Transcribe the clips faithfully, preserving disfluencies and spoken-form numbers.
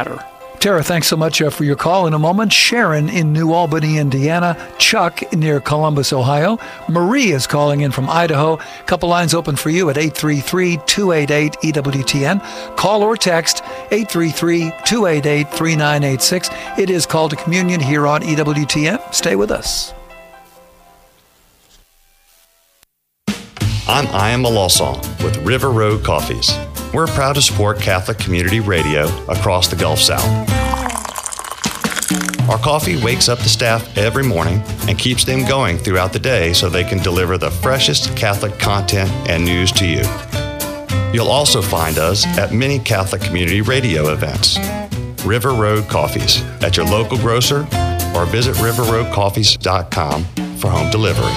matter. Tara, thanks so much uh, for your call. In a moment, Sharon in New Albany, Indiana. Chuck near Columbus, Ohio. Marie is calling in from Idaho. A couple lines open for you at eight three three, two eight eight, E W T N. Call or text eight three three, two eight eight, three nine eight six. It is Call to Communion here on E W T N. Stay with us. I'm Ian Malasong with River Road Coffees. We're proud to support Catholic Community Radio across the Gulf South. Our coffee wakes up the staff every morning and keeps them going throughout the day so they can deliver the freshest Catholic content and news to you. You'll also find us at many Catholic Community Radio events. River Road Coffees at your local grocer or visit river road coffees dot com for home delivery.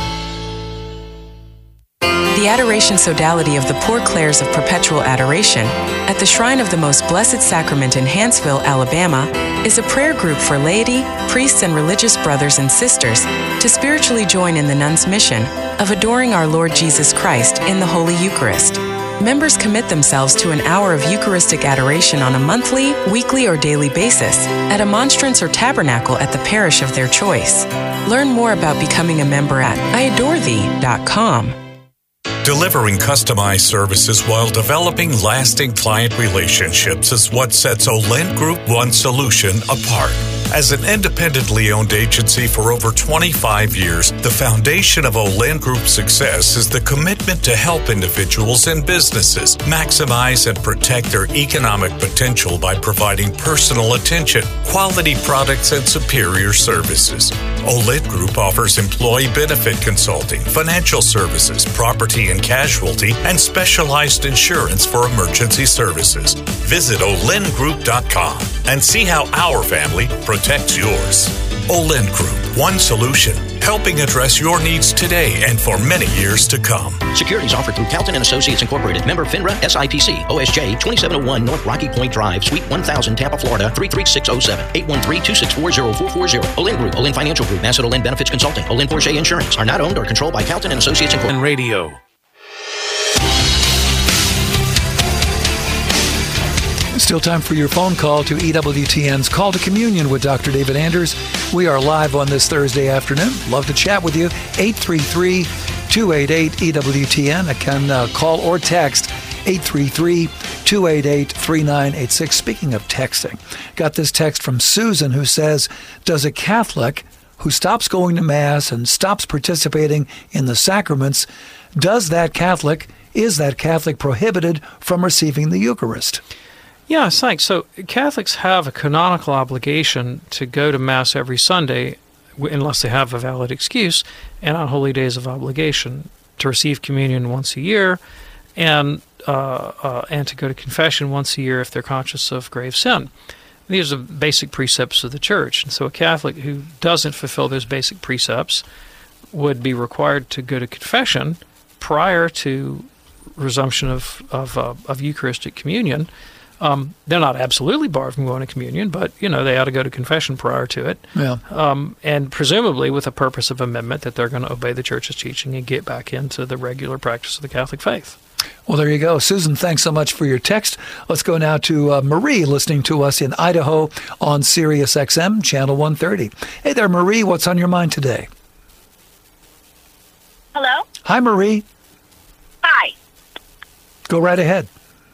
The Adoration Sodality of the Poor Clares of Perpetual Adoration at the Shrine of the Most Blessed Sacrament in Hanceville, Alabama, is a prayer group for laity, priests, and religious brothers and sisters to spiritually join in the nuns' mission of adoring our Lord Jesus Christ in the Holy Eucharist. Members commit themselves to an hour of Eucharistic adoration on a monthly, weekly, or daily basis at a monstrance or tabernacle at the parish of their choice. Learn more about becoming a member at I adore thee dot com. Delivering customized services while developing lasting client relationships is what sets Olent Group One Solution apart. As an independently owned agency for over twenty-five years, the foundation of Olent Group's success is the commitment to help individuals and businesses maximize and protect their economic potential by providing personal attention, quality products, and superior services. Olent Group offers employee benefit consulting, financial services, property and casualty, and specialized insurance for emergency services. Visit olent group dot com and see how our family protects yours. Olent Group, one solution, helping address your needs today and for many years to come. Securities offered through Calton and Associates Incorporated, member FINRA S I P C, O S J twenty-seven oh one North Rocky Point Drive, Suite one thousand, Tampa, Florida three three six oh seven, eight one three, two six four, oh four four zero. Olent Group, Olent Financial Group, Massett Olent Benefits Consulting, Olent Porsche Insurance are not owned or controlled by Calton and Associates Incorporated. And radio. Still time for your phone call to E W T N's Call to Communion with Doctor David Anders. We are live on this Thursday afternoon. Love to chat with you. eight three three, two eight eight, E W T N. I can uh, call or text eight three three, two eight eight, three nine eight six. Speaking of texting, got this text from Susan who says, does a Catholic who stops going to Mass and stops participating in the sacraments, does that Catholic, is that Catholic prohibited from receiving the Eucharist? Yeah, thanks. So Catholics have a canonical obligation to go to Mass every Sunday, unless they have a valid excuse, and on holy days of obligation, to receive communion once a year, and uh, uh, and to go to confession once a year if they're conscious of grave sin. These are basic precepts of the Church. And so a Catholic who doesn't fulfill those basic precepts would be required to go to confession prior to resumption of, of, uh, of Eucharistic communion. Um, they're not absolutely barred from going to communion, but, you know, they ought to go to confession prior to it. Yeah. Um, and presumably with a purpose of amendment that they're going to obey the Church's teaching and get back into the regular practice of the Catholic faith. Well, there you go. Susan, thanks so much for your text. Let's go now to uh, Marie, listening to us in Idaho on Sirius X M, Channel one thirty. Hey there, Marie. What's on your mind today? Hello? Hi, Marie. Hi. Go right ahead.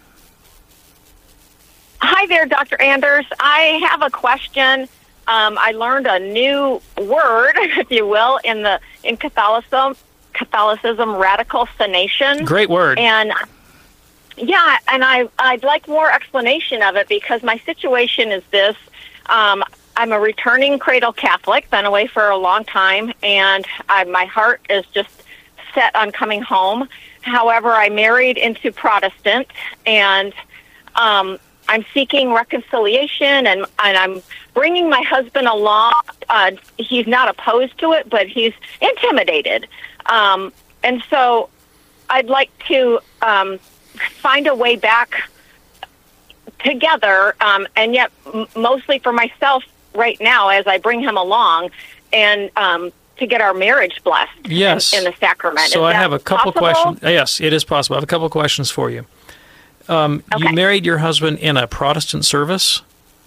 Hi there, Doctor Anders. I have a question. Um, I learned a new word, if you will, in the in Catholicism, Catholicism, ratiocination. Great word. And yeah, and I I'd like more explanation of it because my situation is this: um, I'm a returning cradle Catholic, been away for a long time, and I, my heart is just set on coming home. However, I married into Protestant, and um, I'm seeking reconciliation, and, and I'm bringing my husband along. Uh, he's not opposed to it, but he's intimidated. Um, and so I'd like to um, find a way back together, um, and yet m- mostly for myself right now as I bring him along, and um, to get our marriage blessed yes. in, in the sacrament. So is I have a couple possible? questions. Yes, it is possible. I have a couple questions for you. Um, Okay. You married your husband in a Protestant service?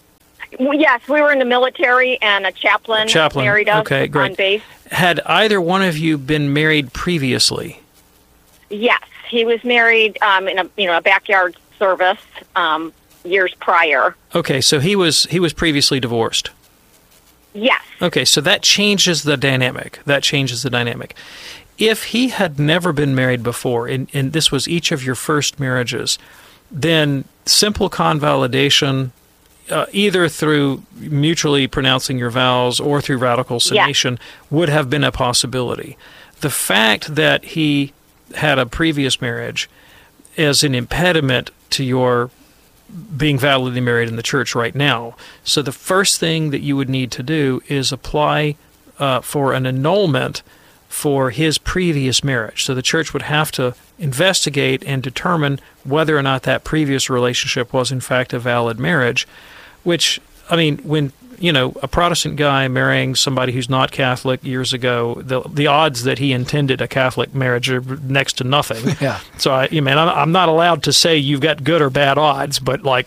Well, yes, we were in the military, and a chaplain, Chaplain. married us Okay, great. on base. Had either one of you been married previously? Yes, he was married um, in a you know a backyard service um, years prior. Okay, so he was he was previously divorced. Yes. Okay, so that changes the dynamic. That changes the dynamic. If he had never been married before, and, and this was each of your first marriages, then simple convalidation, uh, either through mutually pronouncing your vows or through radical sonation, yeah. would have been a possibility. The fact that he had a previous marriage is an impediment to your being validly married in the church right now. So the first thing that you would need to do is apply uh, for an annulment for his previous marriage. So the church would have to investigate and determine whether or not that previous relationship was in fact a valid marriage, which, I mean, when, you know, a Protestant guy marrying somebody who's not Catholic years ago, the the odds that he intended a Catholic marriage are next to nothing. Yeah. So, I, you mean, I'm, I'm not allowed to say you've got good or bad odds, but, like,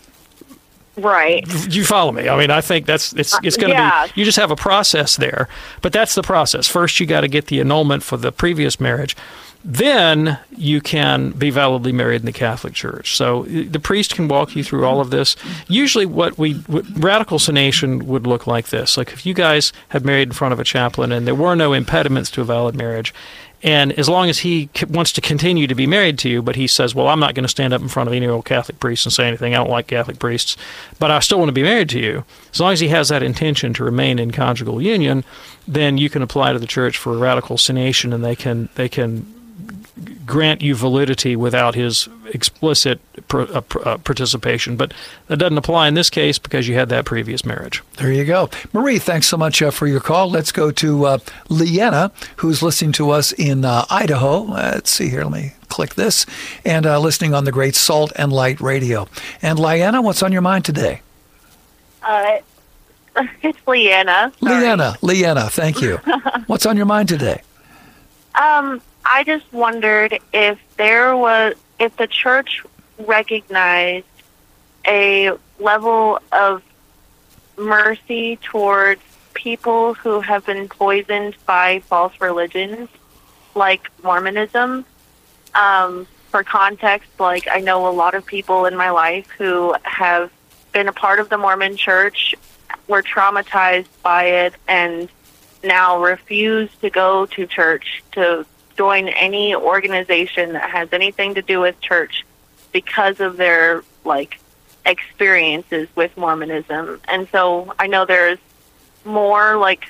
right. You follow me? I mean, I think that's it's it's going to yeah. be. You just have a process there, but that's the process. First, you got to get the annulment for the previous marriage. Then you can be validly married in the Catholic Church. So the priest can walk you through all of this. Usually, what we what radical sonation would look like this: like if you guys had married in front of a chaplain and there were no impediments to a valid marriage. And as long as he wants to continue to be married to you, but he says, well, I'm not going to stand up in front of any old Catholic priest and say anything. I don't like Catholic priests, but I still want to be married to you. As long as he has that intention to remain in conjugal union, then you can apply to the church for a radical sonation, and they can they can grant you validity without his explicit pr- uh, pr- uh, participation. But that doesn't apply in this case because you had that previous marriage. There you go. Marie, thanks so much uh, for your call. Let's go to uh, Leanna, who's listening to us in uh, Idaho. Uh, let's see here. Let me click this. And uh, listening on the great Salt and Light Radio. And Leanna, what's on your mind today? Uh, it's Leanna. Sorry. Leanna, Leanna, thank you. What's on your mind today? Um, I just wondered if there was, if the church recognized a level of mercy towards people who have been poisoned by false religions, like Mormonism. Um, for context, like I know a lot of people in my life who have been a part of the Mormon church, were traumatized by it, and now refuse to go to church, to join any organization that has anything to do with church because of their, like, experiences with Mormonism. And so I know there's more, like,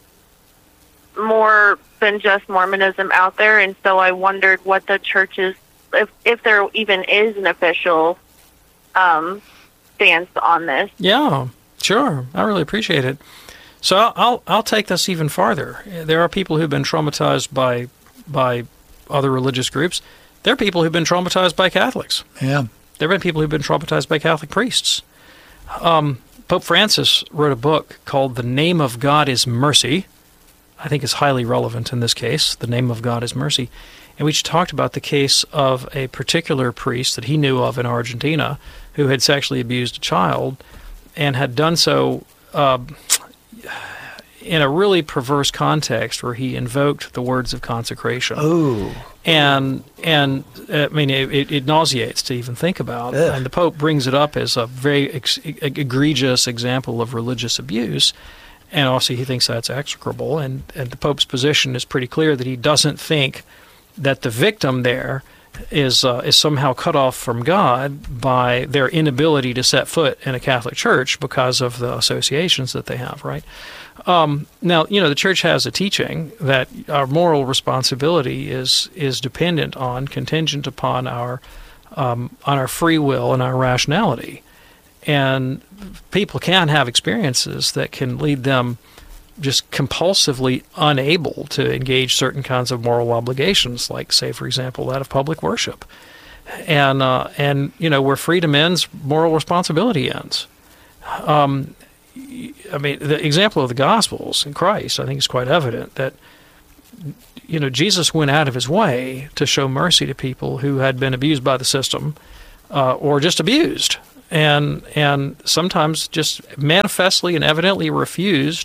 more than just Mormonism out there, and so I wondered what the church's, if, if there even is an official um, stance on this. Yeah, sure. I really appreciate it. So I'll, I'll I'll take this even farther. There are people who've been traumatized by by other religious groups. There are people who've been traumatized by Catholics. Yeah. There have been people who've been traumatized by Catholic priests. Um, Pope Francis wrote a book called The Name of God is Mercy. I think is highly relevant in this case. The Name of God is Mercy. And we talked about the case of a particular priest that he knew of in Argentina who had sexually abused a child and had done so uh, in a really perverse context where he invoked the words of consecration. Oh. And, and I mean, it, it nauseates to even think about. Ugh. And the Pope brings it up as a very ex- egregious example of religious abuse. And also he thinks that's execrable. And, and the Pope's position is pretty clear that he doesn't think that the victim there is uh, is somehow cut off from God by their inability to set foot in a Catholic church because of the associations that they have, right? Um, now, you know, the church has a teaching that our moral responsibility is is dependent on, contingent upon our um, on our free will and our rationality. And people can have experiences that can lead them just compulsively unable to engage certain kinds of moral obligations, like, say, for example, that of public worship. And, uh, and you know, where freedom ends, moral responsibility ends. Um, I mean, the example of the Gospels in Christ, I think, is quite evident that, you know, Jesus went out of his way to show mercy to people who had been abused by the system uh, or just abused. and and sometimes just manifestly and evidently refused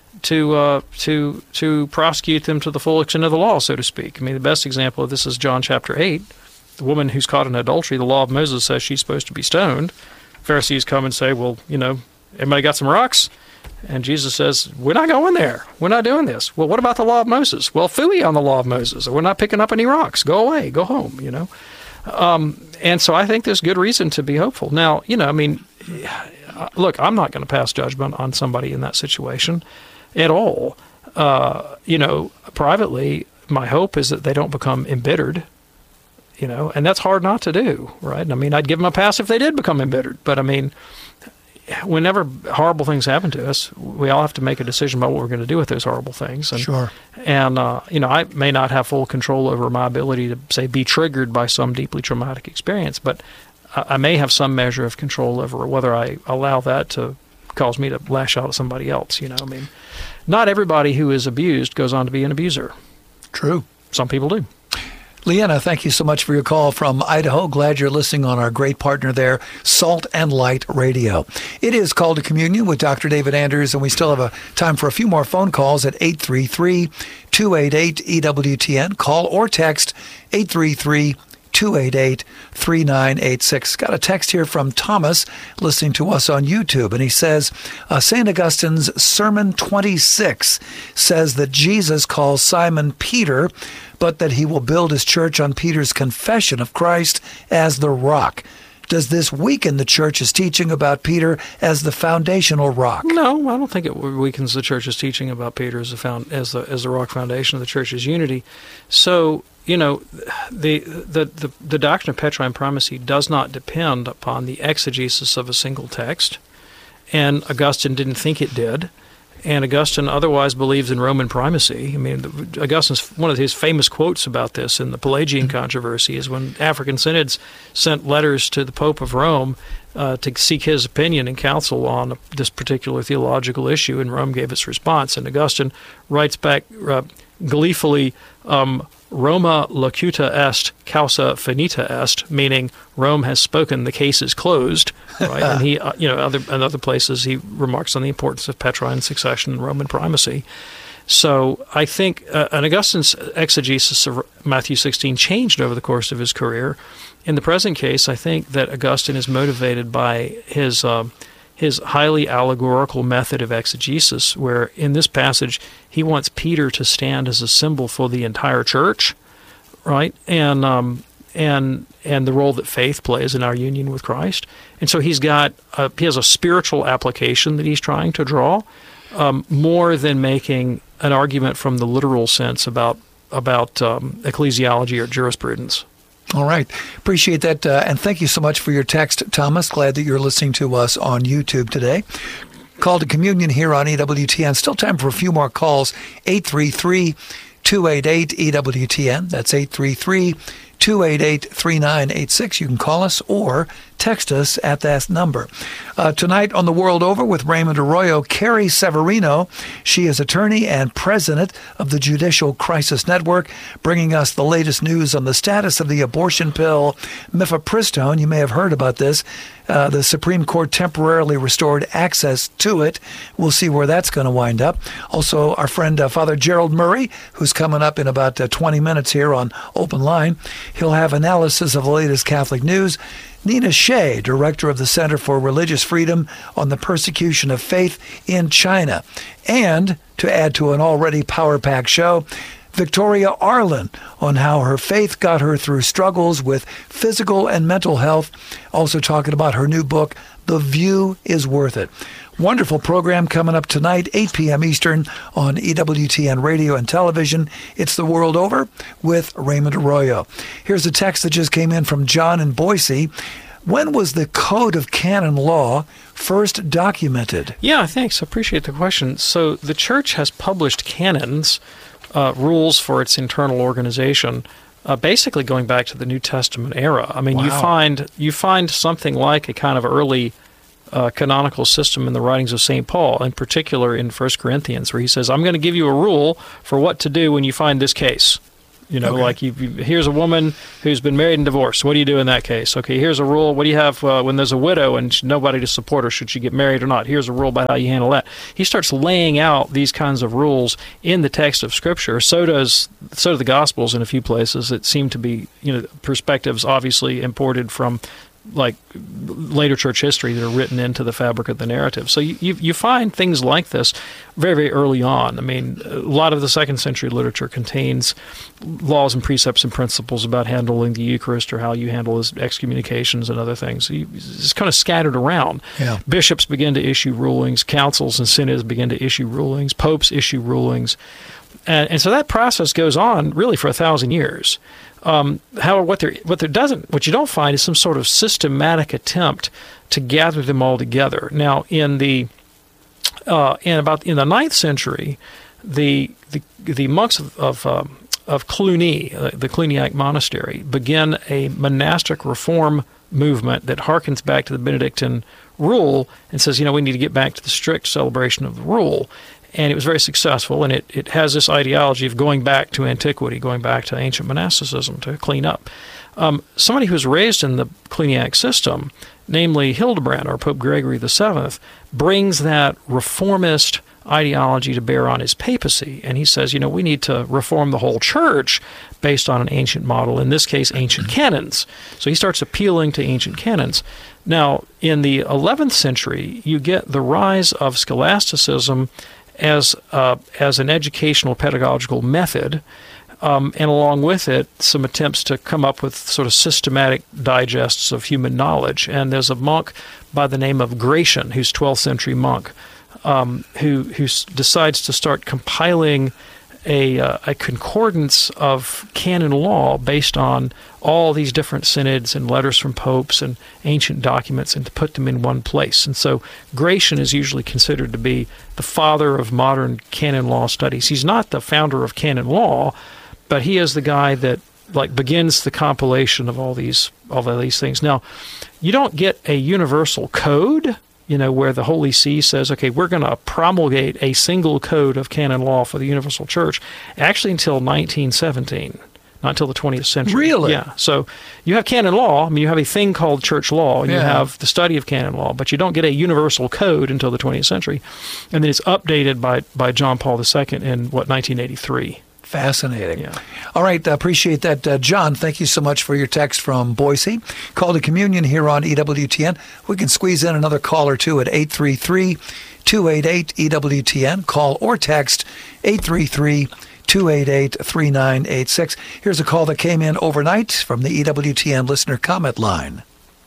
to uh, to to prosecute them to the full extent of the law, so to speak. I mean, the best example of this is John chapter eight. The woman who's caught in adultery, the law of Moses says she's supposed to be stoned. Pharisees come and say, well, you know, everybody got some rocks? And Jesus says, we're not going there. We're not doing this. Well, what about the law of Moses? Well, phooey on the law of Moses. We're not picking up any rocks. Go away. Go home, you know. Um, and so I think there's good reason to be hopeful. Now, you know, I mean, look, I'm not going to pass judgment on somebody in that situation at all. Uh, you know, privately, my hope is that they don't become embittered. You know, and that's hard not to do, right? I mean, I'd give them a pass if they did become embittered. But, I mean, whenever horrible things happen to us, we all have to make a decision about what we're going to do with those horrible things. And, sure. And, uh, you know, I may not have full control over my ability to, say, be triggered by some deeply traumatic experience, but I, I may have some measure of control over whether I allow that to cause me to lash out at somebody else, you know. I mean, not everybody who is abused goes on to be an abuser. True. Some people do. Leanna, thank you so much for your call from Idaho. Glad you're listening on our great partner there, Salt and Light Radio. It is Call to Communion with Doctor David Anders, and we still have a time for a few more phone calls at eight three three, two eight eight, E W T N. Call or text eight three three, two eight eight, three nine eight six. Got a text here from Thomas listening to us on YouTube, and he says, uh, Saint Augustine's Sermon twenty-six says that Jesus calls Simon Peter, but that he will build his church on Peter's confession of Christ as the rock. Does this weaken the church's teaching about Peter as the foundational rock? No, I don't think it weakens the church's teaching about Peter as the found, as the as the rock foundation of the church's unity. So, you know, the the the, the doctrine of Petrine primacy does not depend upon the exegesis of a single text, and Augustine didn't think it did. And Augustine otherwise believes in Roman primacy. I mean, Augustine's one of his famous quotes about this in the Pelagian controversy is when African synods sent letters to the Pope of Rome uh, to seek his opinion and counsel on this particular theological issue, and Rome gave its response. And Augustine writes back uh, gleefully, um, Roma locuta est, causa finita est, meaning Rome has spoken, the case is closed. Right, and he, uh, you know, other in other places he remarks on the importance of Petrine succession and Roman primacy. So I think uh, and Augustine's exegesis of Matthew sixteen changed over the course of his career. In the present case, I think that Augustine is motivated by his uh, his highly allegorical method of exegesis, where in this passage he wants Peter to stand as a symbol for the entire church, right, and um, and and the role that faith plays in our union with Christ. And so he's got a, he has a spiritual application that he's trying to draw, um, more than making an argument from the literal sense about about um, ecclesiology or jurisprudence. All right. Appreciate that. Uh, and thank you so much for your text, Thomas. Glad that you're listening to us on YouTube today. Call to Communion here on E W T N. Still time for a few more calls. eight three three, two eight eight, E W T N. That's eight three three, two eight eight, three nine eight six. You can call us or text us at that number. Uh, tonight on The World Over with Raymond Arroyo, Carrie Severino. She is attorney and president of the Judicial Crisis Network, bringing us the latest news on the status of the abortion pill mifepristone. You may have heard about this. Uh, the Supreme Court temporarily restored access to it. We'll see where that's going to wind up. Also, our friend uh, Father Gerald Murray, who's coming up in about uh, twenty minutes here on Open Line. He'll have analysis of the latest Catholic news. Nina Shea, director of the Center for Religious Freedom, on the persecution of faith in China. And, to add to an already power-packed show, Victoria Arlen on how her faith got her through struggles with physical and mental health. Also talking about her new book, The View is Worth It. Wonderful program coming up tonight, eight p.m. Eastern on E W T N Radio and Television. It's The World Over with Raymond Arroyo. Here's a text that just came in from John in Boise. When was the Code of Canon Law first documented? Yeah, thanks. I appreciate the question. So the Church has published canons, uh, rules for its internal organization, uh, basically going back to the New Testament era. I mean, wow. you find you find something like a kind of early Uh, canonical system in the writings of Saint Paul, in particular in First Corinthians, where he says, I'm going to give you a rule for what to do when you find this case. You know, Okay. like you, you, here's a woman who's been married and divorced. What do you do in that case? Okay, here's a rule. What do you have uh, when there's a widow and sh- nobody to support her? Should she get married or not? Here's a rule about how you handle that. He starts laying out these kinds of rules in the text of Scripture. So does so do the Gospels in a few places that seem to be, you know, perspectives obviously imported from like later church history that are written into the fabric of the narrative. So you, you you find things like this very, very early on. I mean, a lot of the second century literature contains laws and precepts and principles about handling the Eucharist or how you handle excommunications and other things. You, it's kind of scattered around. Yeah. Bishops begin to issue rulings. Councils and synods begin to issue rulings. Popes issue rulings. And, and so that process goes on really for a thousand years. Um, however, what there what there doesn't, what you don't find is some sort of systematic attempt to gather them all together. Now, in the uh, in about in the ninth century, the the the monks of of, um, of Cluny, uh, the Cluniac monastery, begin a monastic reform movement that harkens back to the Benedictine rule and says, you know, we need to get back to the strict celebration of the rule. And it was very successful, and it, it has this ideology of going back to antiquity, going back to ancient monasticism to clean up. Um, somebody who was raised in the Cluniac system, namely Hildebrand or Pope Gregory the Seventh, brings that reformist ideology to bear on his papacy. And he says, you know, we need to reform the whole church based on an ancient model, in this case, ancient canons. So he starts appealing to ancient canons. Now, in the eleventh century, you get the rise of scholasticism as uh, as an educational pedagogical method, um, and along with it, some attempts to come up with sort of systematic digests of human knowledge. And there's a monk by the name of Gratian, who's twelfth century monk, um, who who s- decides to start compiling a uh, a concordance of canon law based on all these different synods and letters from popes and ancient documents, and to put them in one place. And so Gratian is usually considered to be the father of modern canon law studies. He's not the founder of canon law, but he is the guy that like begins the compilation of all these all of these things. Now, you don't get a universal code, you know, where the Holy See says, okay, we're going to promulgate a single code of canon law for the universal church, actually until nineteen seventeen, not until the twentieth century. Really? Yeah. So you have canon law. I mean, you have a thing called church law, and Yeah. you have the study of canon law, but you don't get a universal code until the twentieth century. And then it's updated by, by John Paul the Second in, what, nineteen eighty-three. Fascinating. Yeah. All right, uh, appreciate that. Uh, John, thank you so much for your text from Boise. Call to Communion here on E W T N. We can squeeze in another call or two at eight three three, two eight eight, E W T N. Call or text eight three three, two eight eight, three nine eight six. Here's a call that came in overnight from the E W T N listener comment line.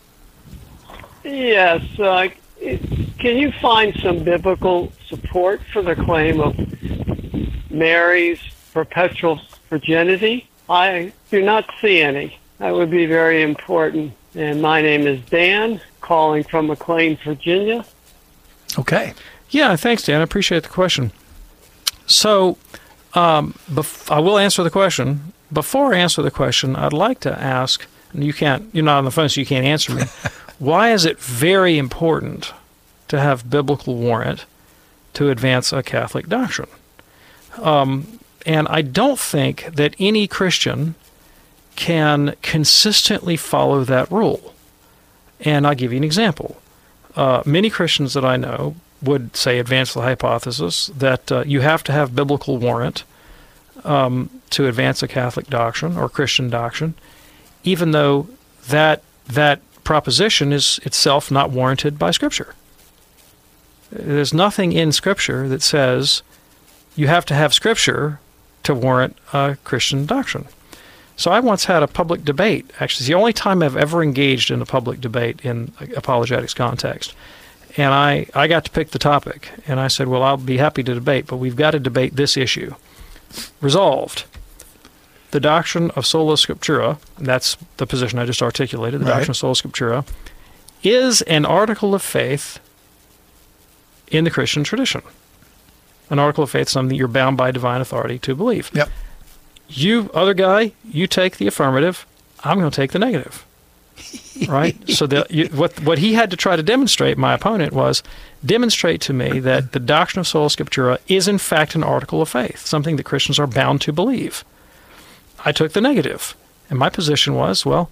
Yes. Uh, can you find some biblical support for the claim of Mary's perpetual virginity? I do not see any. That would be very important. And my name is Dan, calling from McLean, Virginia. Okay. Yeah, thanks, Dan. I appreciate the question. So, um, bef- I will answer the question. Before I answer the question, I'd like to ask, and you can't, you're not on the phone, so you can't answer me. Why is it very important to have biblical warrant to advance a Catholic doctrine? Um, and I don't think that any Christian can consistently follow that rule. And I'll give you an example. Uh, many Christians that I know would say advance the hypothesis that uh, you have to have biblical warrant um, to advance a Catholic doctrine or Christian doctrine, even though that that proposition is itself not warranted by Scripture. There's nothing in Scripture that says you have to have Scripture to warrant a Christian doctrine. So I once had a public debate. Actually, it's the only time I've ever engaged in a public debate in apologetics context. And I, I got to pick the topic. And I said, well, I'll be happy to debate, but we've got to debate this issue. Resolved. The doctrine of sola scriptura, that's the position I just articulated, the Right. doctrine of sola scriptura, is an article of faith in the Christian tradition. An article of faith, something you're bound by divine authority to believe. Yep. You, other guy, you take the affirmative, I'm going to take the negative. Right? So the, you, what what he had to try to demonstrate, my opponent, was demonstrate to me that the doctrine of sola scriptura is in fact an article of faith, something that Christians are bound to believe. I took the negative. And my position was, well,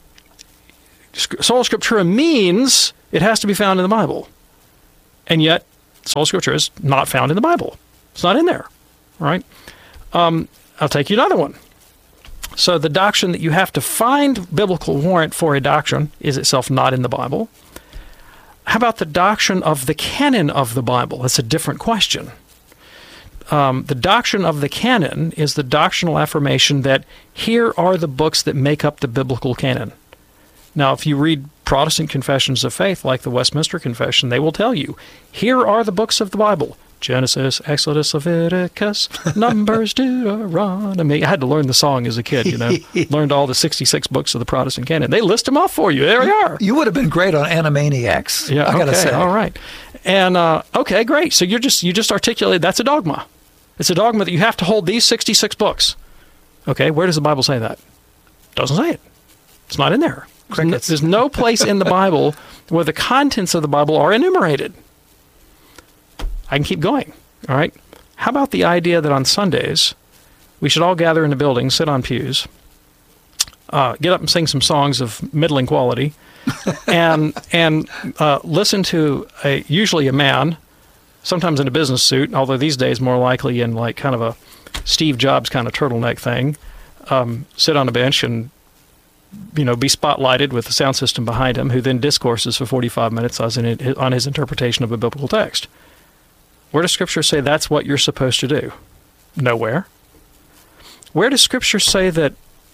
sola scriptura means it has to be found in the Bible. And yet, sola scriptura is not found in the Bible. It's not in there, right? Um, I'll take you another one. So the doctrine that you have to find biblical warrant for a doctrine is itself not in the Bible. How about the doctrine of the canon of the Bible? That's a different question. Um, the doctrine of the canon is the doctrinal affirmation that here are the books that make up the biblical canon. Now, if you read Protestant confessions of faith, like the Westminster Confession, they will tell you, here are the books of the Bible. Genesis, Exodus, Leviticus, Numbers, Deuteronomy. I had to learn the song as a kid, you know. Learned all the sixty-six books of the Protestant canon. They list them off for you. There they are. You would have been great on Animaniacs. Yeah, I gotta okay, say. All right. And, uh, okay, great. So you're just you just articulated that's a dogma. It's a dogma that you have to hold these sixty-six books. Okay, where does the Bible say that? Doesn't say it. It's not in there. Crickets. There's no place in the Bible where the contents of the Bible are enumerated. I can keep going, all right? How about the idea that on Sundays, we should all gather in a building, sit on pews, uh, get up and sing some songs of middling quality, and and uh, listen to a usually a man, sometimes in a business suit, although these days more likely in like kind of a Steve Jobs kind of turtleneck thing, um, sit on a bench and you know, be spotlighted with the sound system behind him, who then discourses for forty-five minutes on his interpretation of a biblical text. Where does Scripture say that's what you're supposed to do? Nowhere. Where does Scripture say that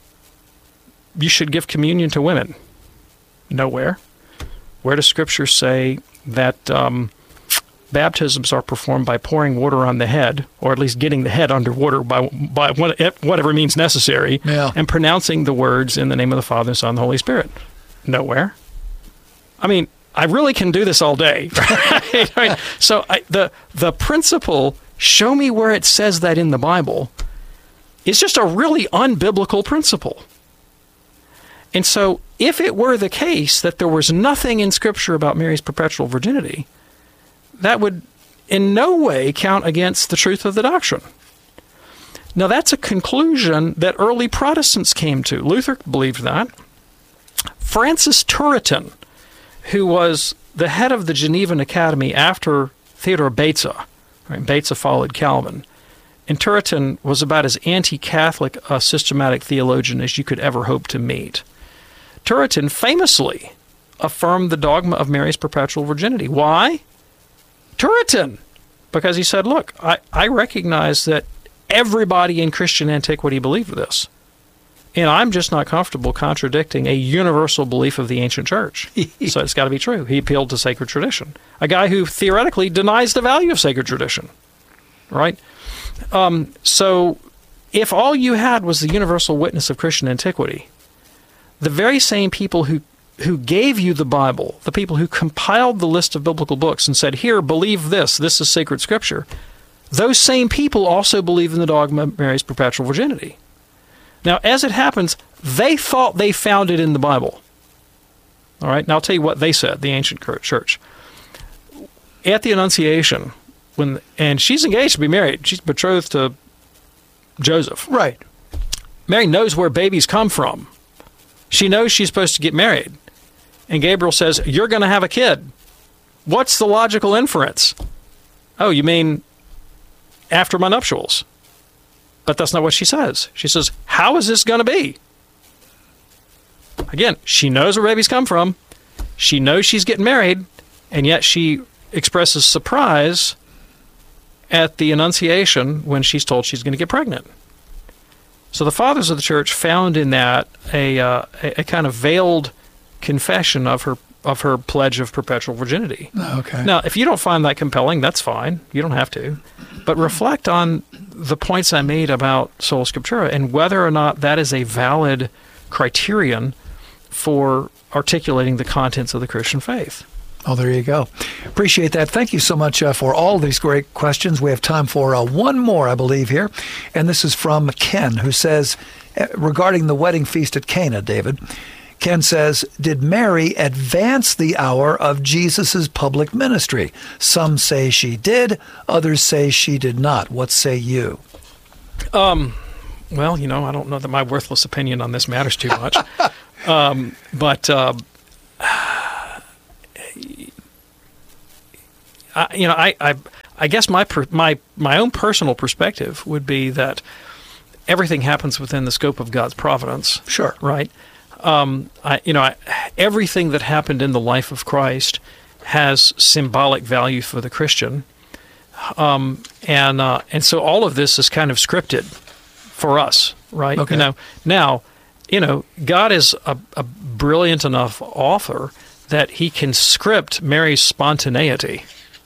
you should give communion to women? Nowhere. Where does Scripture say that um, baptisms are performed by pouring water on the head, or at least getting the head underwater by by whatever means necessary, yeah. and pronouncing the words in the name of the Father, Son, and the Holy Spirit? Nowhere. I mean, I really can do this all day. Right? Right? So I, the the principle, show me where it says that in the Bible, is just a really unbiblical principle. And so if it were the case that there was nothing in Scripture about Mary's perpetual virginity, that would in no way count against the truth of the doctrine. Now, that's a conclusion that early Protestants came to. Luther believed that. Francis Turretin, who was the head of the Genevan Academy after Theodore Beza, right? Beza followed Calvin, and Turretin was about as anti-Catholic a systematic theologian as you could ever hope to meet. Turretin famously affirmed the dogma of Mary's perpetual virginity. Why? Turretin, because he said, look, I, I recognize that everybody in Christian antiquity believed this, and I'm just not comfortable contradicting a universal belief of the ancient church. So it's got to be true. He appealed to sacred tradition. A guy who theoretically denies the value of sacred tradition, right? Um, so if all you had was the universal witness of Christian antiquity, the very same people who who gave you the Bible, the people who compiled the list of biblical books and said, here, believe this, this is sacred Scripture, those same people also believe in the dogma of Mary's perpetual virginity. Now, as it happens, they thought they found it in the Bible. All right, now I'll tell you what they said, the ancient church. At the Annunciation, when and she's engaged to be married, she's betrothed to Joseph. Right. Mary knows where babies come from. She knows she's supposed to get married. And Gabriel says, you're going to have a kid. What's the logical inference? Oh, you mean after my nuptials? But that's not what she says. She says, how is this going to be? Again, she knows where babies come from. She knows she's getting married, and yet she expresses surprise at the Annunciation when she's told she's going to get pregnant. So the fathers of the church found in that a, uh, a, a kind of veiled confession of her of her pledge of perpetual virginity. Okay. Now, if you don't find that compelling, that's fine. You don't have to. But reflect on the points I made about sola scriptura and whether or not that is a valid criterion for articulating the contents of the Christian faith. Oh, there you go. Appreciate that. Thank you so much uh, for all these great questions. We have time for uh, one more, I believe, here. And this is from Ken, who says, uh, regarding the wedding feast at Cana, David, Ken says, did Mary advance the hour of Jesus' public ministry? Some say she did. Others say she did not. What say you? Um, Well, you know, I don't know that my worthless opinion on this matters too much. um, but, uh, I, you know, I, I, I guess my, per, my, my own personal perspective would be that everything happens within the scope of God's providence. Sure. Right? Um, I, you know, I, everything that happened in the life of Christ has symbolic value for the Christian. Um, and uh, and so all of this is kind of scripted for us, right? Okay. You know, now, you know, God is a, a brilliant enough author that he can script Mary's spontaneity.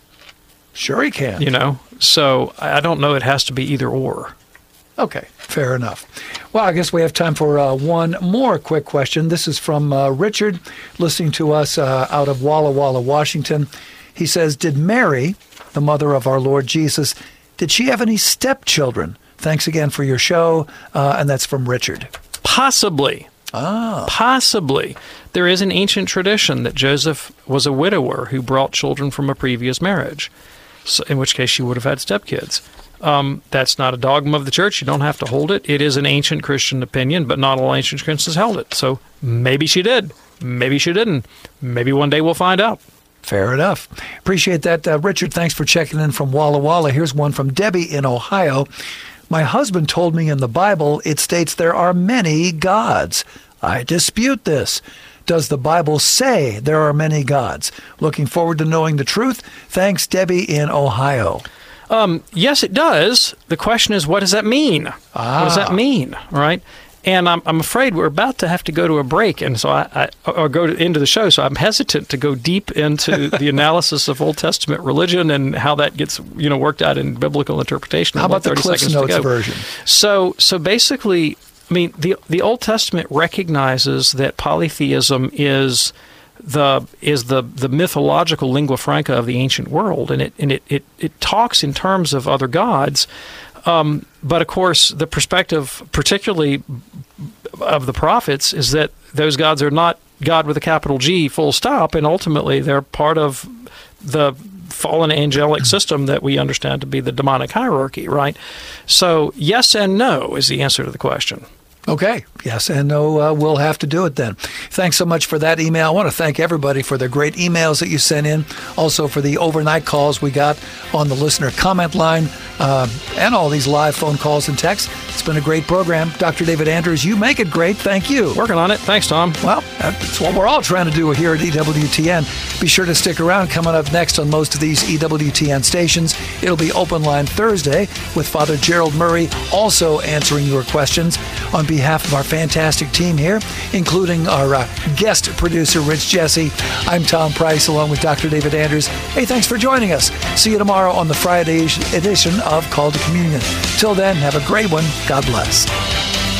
Sure he can. You know, so I don't know it has to be either or. Okay, fair enough. Well, I guess we have time for uh, one more quick question. This is from uh, Richard, listening to us uh, out of Walla Walla, Washington. He says, did Mary, the mother of our Lord Jesus, did she have any stepchildren? Thanks again for your show. Uh, and that's from Richard. Possibly. Ah. Possibly. There is an ancient tradition that Joseph was a widower who brought children from a previous marriage, so, in which case she would have had stepkids. Um, that's not a dogma of the church. You don't have to hold it. It is an ancient Christian opinion, but not all ancient Christians held it. So maybe she did. Maybe she didn't. Maybe one day we'll find out. Fair enough. Appreciate that, uh, Richard. Thanks for checking in from Walla Walla. Here's one from Debbie in Ohio. My husband told me in the Bible it states there are many gods. I dispute this. Does the Bible say there are many gods? Looking forward to knowing the truth. Thanks, Debbie in Ohio. Um, yes, it does. The question is, what does that mean? Ah. What does that mean, right? And I'm, I'm afraid we're about to have to go to a break, and so I, I or go to, into the show. So I'm hesitant to go deep into the analysis of Old Testament religion and how that gets, you know, worked out in biblical interpretation. How about the Cliff's Notes version? So, so basically, I mean, the the Old Testament recognizes that polytheism is the is the, the mythological lingua franca of the ancient world, and it and it, it, it talks in terms of other gods. Um, but of course, the perspective, particularly of the prophets, is that those gods are not God with a capital G, full stop, and ultimately they're part of the fallen angelic system that we understand to be the demonic hierarchy, right? So yes and no is the answer to the question. Okay. Yes and no, uh, we'll have to do it then. Thanks so much for that email. I want to thank everybody for their great emails that you sent in, also for the overnight calls we got on the listener comment line, uh, and all these live phone calls and texts. It's been a great program. Doctor David Anders, you make it great. Thank you. Working on it. Thanks, Tom. Well, that's what we're all trying to do here at E W T N. Be sure to stick around. Coming up next on most of these E W T N stations, it'll be Open Line Thursday with Father Gerald Murray also answering your questions on behalf of our fantastic team here, including our uh, guest producer, Rich Jesse. I'm Tom Price, along with Doctor David Anders. Hey, thanks for joining us. See you tomorrow on the Friday edition of Call to Communion. Till then, have a great one. God bless.